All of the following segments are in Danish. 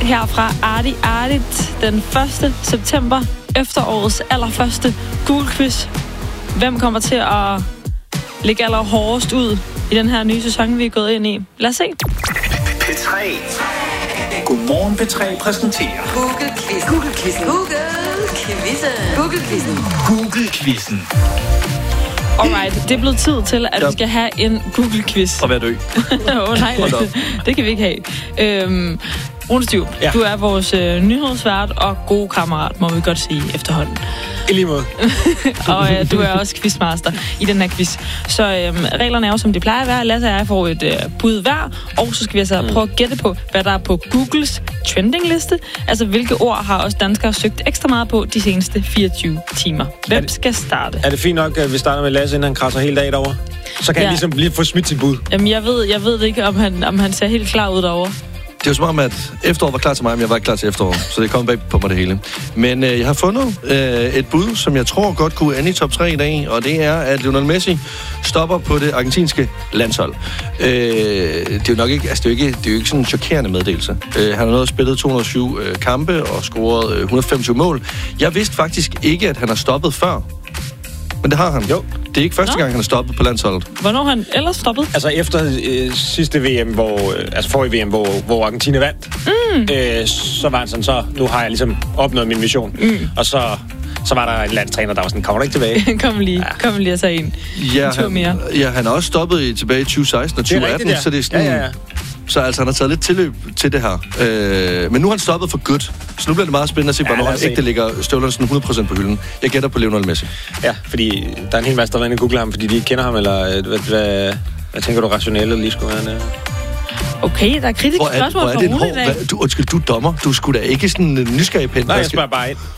her fra Arti Artit den 1. september, efterårets allerførste Google-quiz. Hvem kommer til at ligge allerhårdest ud i den her nye sæson, vi er gået ind i? Lad os se. P3. Godmorgen P3 præsenterer Google-quizzen. Google-quizzen. Google-quizzen. Google-quizzen. Google-quizzen. Alright, det er blevet tid til, at vi skal have en Google-quiz. Og være dø. Nej, det kan vi ikke have. Rune Stiv, du er vores nyhedsvært og gode kammerat, må vi godt sige efterhånden. I lige måde. Og du er også quizmaster i den her quiz. Så reglerne er jo, som de plejer at være. Lasse og jeg får et bud hver, og så skal vi altså prøve at gætte på, hvad der er på Googles trendingliste. Altså, hvilke ord har os danskere søgt ekstra meget på de seneste 24 timer. Hvem skal starte? Er det fint nok, at vi starter med Lasse, inden han krasser hele dagen derovre? Så kan han ligesom lige få smidt sit bud. Jamen, jeg ved ikke, om han ser helt klar ud derovre. Det er jo som om, at efteråret var klar til mig, men jeg var ikke klar til efteråret. Så det kom bag på mig det hele. Men jeg har fundet et bud, som jeg tror godt kunne ende i top 3 i dag. Og det er, at Lionel Messi stopper på det argentinske landshold. Det er jo nok ikke, altså det er jo ikke sådan en chokerende meddelelse. Han har nået at spille 207 kampe og scoret 125 mål. Jeg vidste faktisk ikke, at han har stoppet før. Men det har han. Jo. Det er ikke første gang, han har stoppet på landsholdet. Hvornår har han ellers stoppet? Altså efter sidste VM, forrige VM, hvor Argentina vandt, så var han sådan, så nu har jeg ligesom opnået min mission. Og så var der en landstræner, der var sådan, kommer du ikke tilbage? Kom lige at tage en tur mere. Ja, han har også stoppet tilbage i 2016 og 2018, så det er sådan... Ja. Så altså, han har taget lidt tilløb til det her. Men nu har han stoppet for godt. Så nu bliver det meget spændende at se, hvornår han ægte ligger støvlerne sådan 100% på hylden. Jeg gætter på Lionel Messi. Ja, fordi der er en hel masse, der vil google ham, fordi de ikke kender ham, eller hvad tænker du rationelle lige skulle være? Okay, der er kritiske spørgsmål fra Rune i dag. Undskyld, du er dommer. Du skulle da ikke sådan en nysgerrig pind. Nej, jeg spørger bare ind.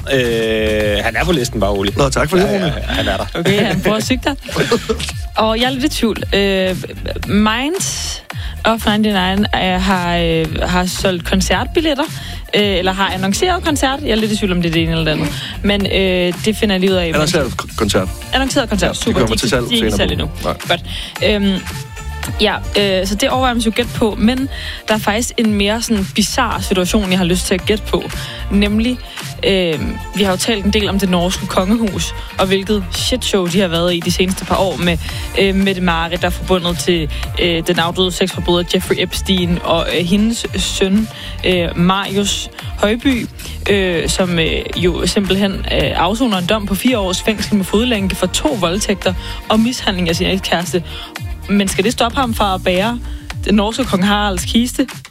Han er på listen, bare Ole. Nå, tak for det, Rune. Han er der. Okay, han prøver at syge dig. Og jeg er lidt i tvivl. Minds of 99 har solgt koncertbilletter, eller har annonceret koncert. Jeg er lidt i tvivl, om det er det ene eller det andet. Men det finder jeg lige ud af. Annonceret koncert. Annonceret koncert, super. Det kommer til salg senere. Salg endnu. Godt. Så det overvejer man jo gætte på, men der er faktisk en mere sådan bizarre situation, jeg har lyst til at gætte på. Nemlig, vi har jo talt en del om det norske kongehus, og hvilket shitshow de har været i de seneste par år med Mette Marit, der er forbundet til den afdøde sexforbryder Jeffrey Epstein, og hendes søn, Marius Højby, som jo simpelthen afsoner en dom på 4 års fængsel med fodlænke for 2 voldtægter og mishandling af sin ekskæreste. Men skal det stoppe ham fra at bære den norske kong Haralds kiste?